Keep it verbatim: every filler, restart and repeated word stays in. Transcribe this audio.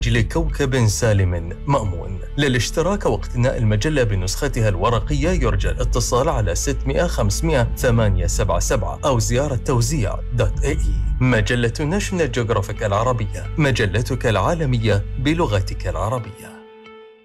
لكوكب سالم مأمون. للاشتراك واقتناء المجلة بنسختها الورقية يرجى الاتصال على ستمئة خمسمئة ثمانية سبعة سبعة أو زيارة توزيع دوت اي اي. مجلة ناشونال جيوغرافيك العربية، مجلتك العالمية بلغتك العربية.